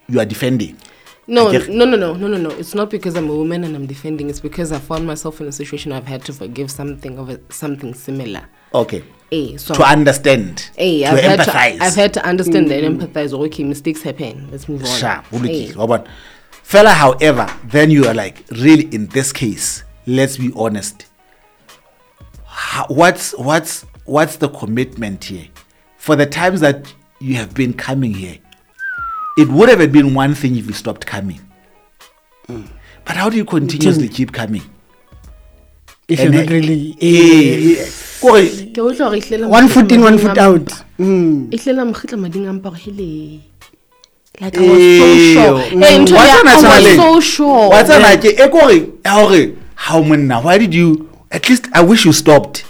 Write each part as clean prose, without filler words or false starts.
you are defending. No. It's not because I'm a woman and I'm defending. It's because I found myself in a situation I've had to forgive something similar. Okay. So to understand. To empathize. I've had to understand and empathize. Okay, mistakes happen. Let's move on. Sure. Fella, however, then you are like, really, in this case, let's be honest. What's the commitment here? For the times that you have been coming here, it would have been one thing if you stopped coming. But how do you continuously keep coming? If you're not really... one foot in, 1 foot out. Like, I was so sure. Why did you... At least I wish you stopped.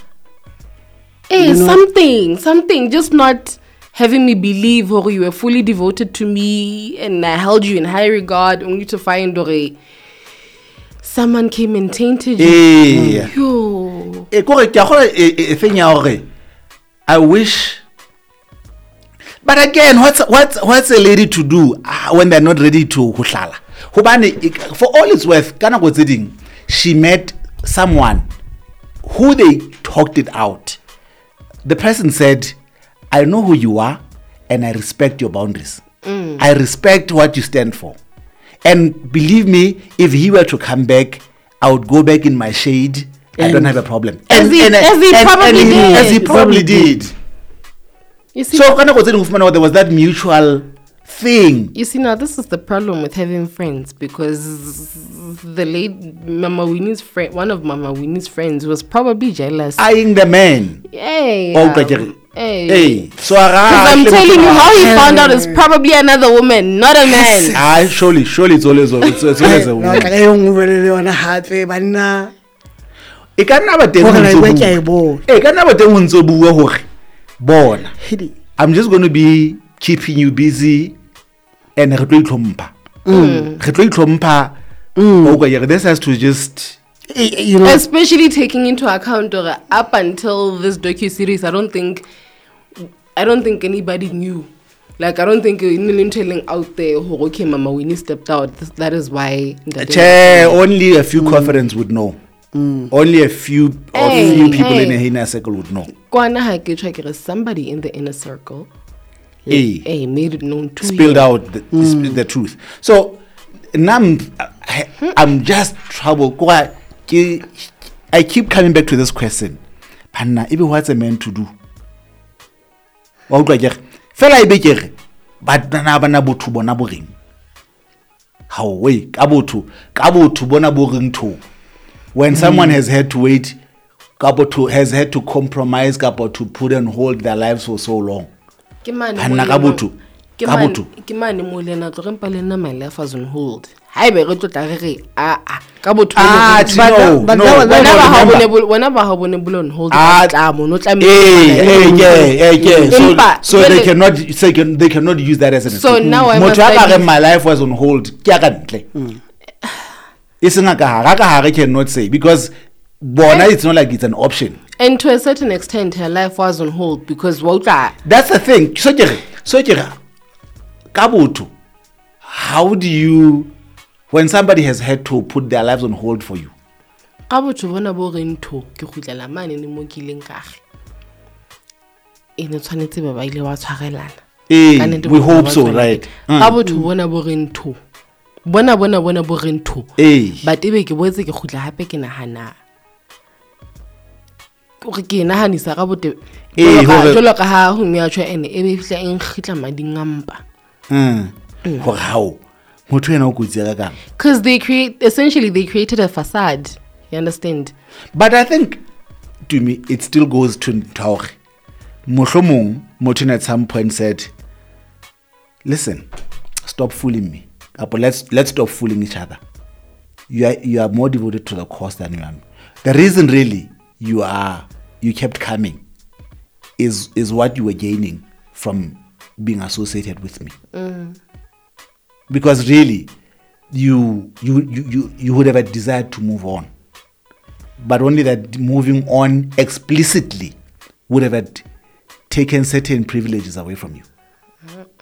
Something. Just not... having me believe you were fully devoted to me and I held you in high regard only to find someone came and tainted you. I wish. But again, what's a lady to do when they're not ready to huhlala? For all it's worth, she met someone who they talked it out. The person said, I know who you are and I respect your boundaries. I respect what you stand for. And believe me, if he were to come back, I would go back in my shade. I don't have a problem. As he probably did. You see, so there was that mutual thing. You see, now this is the problem with having friends, because the late Mama Winnie's friend, one of Mama Winnie's friends, was probably jealous. Eyeing the man. Hey. So I'm telling you, how he found out is probably another woman, not a man. Surely it's always a woman. I'm just going to be keeping you busy and this has to just, especially taking into account up until this docu-series, I don't think anybody knew. Like, I don't think telling out there, okay, Mama Winnie stepped out. That is why. Only a few confidence would know. Only a few people in the inner circle would know. Somebody in the inner circle made it known to spilled out the truth. So now I'm just troubled. I keep coming back to this question. Panna, even what's a man to do? Fela ibekere but na bana botho bona boring. How way ka botho bona boring too. When someone has had to wait, has had to compromise, to put on hold their lives for so long. My life was on hold. Whenever on hold, so they cannot use that as an excuse. So now my life was on hold. Cannot say, because it's not like it's an option. And to a certain extent, her life was on hold because that's the thing. So Kabutu, how do you, when somebody has had to put their lives on hold for you? We hope so, right? Bona borento. But ebe ke boetse ke khutla hape ke nahana gore ke nahanisa ga bote jolo ka ha ho mea tshwa ene ebe fihla eng khitla madingampa gore how motho ena o kutsega ka because they created a facade, you understand? But I think to me it still goes to Tauri mohlomong motho at some point said, listen, stop fooling me. Let's stop fooling each other. You are more devoted to the cause than you are. The reason really you kept coming is what you were gaining from being associated with me. Because really you would have a desire to move on, but only that moving on explicitly would have taken certain privileges away from you.